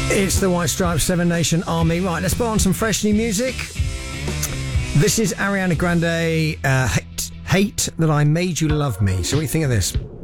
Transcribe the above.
It's the White Stripes, Seven Nation Army. Right, let's put on some fresh new music. This is Ariana Grande, Hate That I Made You Love Me. So what do you think of this?